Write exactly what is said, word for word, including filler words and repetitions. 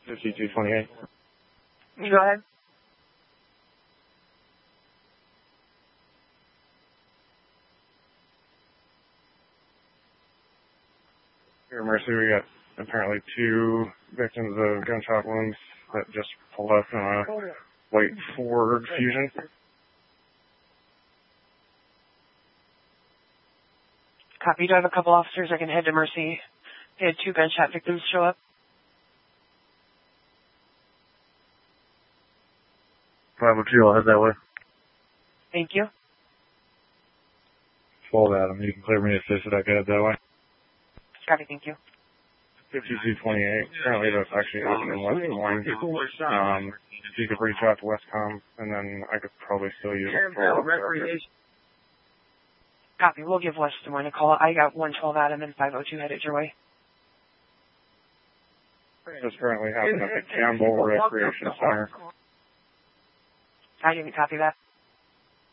fifty-two twenty-eight. You go ahead. Here, Mercy, we got apparently two victims of gunshot wounds that just pulled up in a white Ford Fusion. Copy. Do I have a couple officers I can head to Mercy? They had two gunshot victims show up. five oh two, I'll head that way. Thank you. twelve Adam, you can clear me assisted, I can head that way. Copy, thank you. fifty-two twenty-eight, currently that's actually happening in West Des Moines. Um, if you could reach out to Westcom, and then I could probably still use it for recreation. Copy, we'll give West Des Moines a call. I got one twelve Adam and five oh two headed your way. This is currently happening at the Campbell Recreation Center. I didn't copy that.